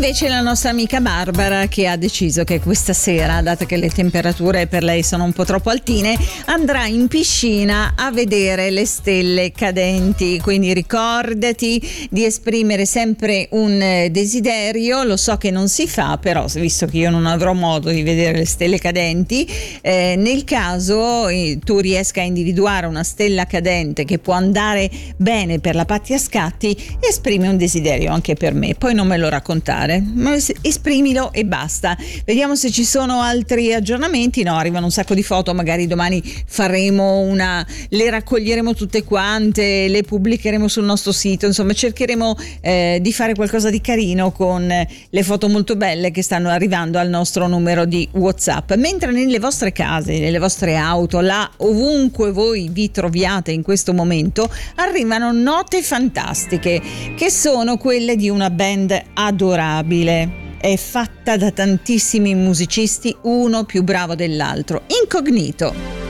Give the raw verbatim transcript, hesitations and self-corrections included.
invece la nostra amica Barbara, che ha deciso che questa sera, dato che le temperature per lei sono un po' troppo altine, andrà in piscina a vedere le stelle cadenti. Quindi ricordati di esprimere sempre un desiderio. Lo so che non si fa, però visto che io non avrò modo di vedere le stelle cadenti, eh, nel caso eh, tu riesca a individuare una stella cadente che può andare bene per la Patti a scatti, esprime un desiderio anche per me, poi non me lo raccontare, ma esprimilo e basta. Vediamo se ci sono altri aggiornamenti. No, arrivano un sacco di foto, magari domani faremo una, le raccoglieremo tutte quante, le pubblicheremo sul nostro sito, insomma cercheremo eh, di fare qualcosa di carino con le foto molto belle che stanno arrivando al nostro numero di WhatsApp. Mentre nelle vostre case, nelle vostre auto, là ovunque voi vi troviate in questo momento, arrivano note fantastiche che sono quelle di una band adorabile. È fatta da tantissimi musicisti, uno più bravo dell'altro. Incognito.